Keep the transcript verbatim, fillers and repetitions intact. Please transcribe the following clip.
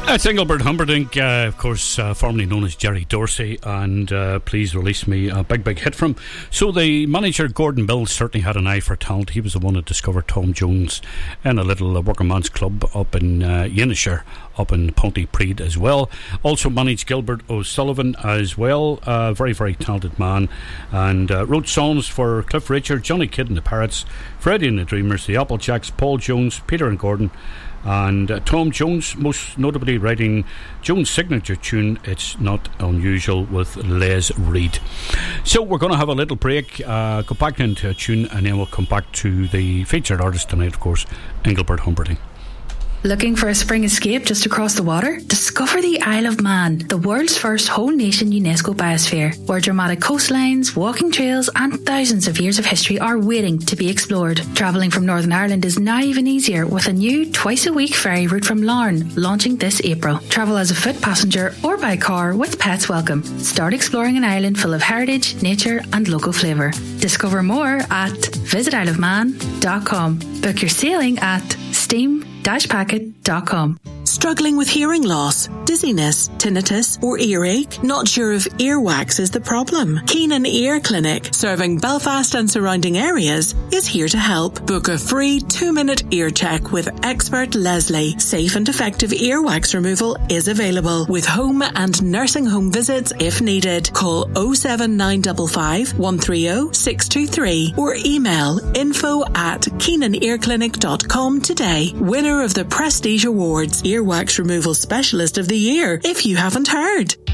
That's Engelbert Humperdinck, uh, of course, uh, formerly known as Jerry Dorsey, and uh, Please Release Me, a big, big hit from him. So the manager, Gordon Mills, certainly had an eye for talent. He was the one that discovered Tom Jones in a little uh, working man's club up in uh, Yenisher, up in Pontypridd as well. Also managed Gilbert O'Sullivan as well, a uh, very, very talented man, and uh, wrote songs for Cliff Richard, Johnny Kidd and the Parrots, Freddie and the Dreamers, the Applejacks, Paul Jones, Peter and Gordon, and uh, Tom Jones, most notably writing Jones' signature tune, It's Not Unusual, with Les Reed. So we're going to have a little break, uh, go back into a tune, and then we'll come back to the featured artist tonight, of course, Engelbert Humperdinck. Looking for a spring escape just across the water? Discover the Isle of Man, the world's first whole nation UNESCO biosphere, where dramatic coastlines, walking trails and thousands of years of history are waiting to be explored. Travelling from Northern Ireland is now even easier with a new twice a week ferry route from Larne launching this April. Travel as a foot passenger or by car with pets welcome. Start exploring an island full of heritage, nature and local flavour. Discover more at visit isle of man dot com. Book your sailing at steam dash packet dot com. Struggling with hearing loss, dizziness, tinnitus or earache? Not sure if earwax is the problem? Keenan Ear Clinic, serving Belfast and surrounding areas, is here to help. Book a free two-minute ear check with expert Leslie. Safe and effective earwax removal is available with home and nursing home visits if needed. Call oh seven nine five five, one three oh, six two three or email info at keenan ear clinic dot com today. Winner of the Prestige Awards, Earwax Removal Specialist of the Year, if you haven't heard.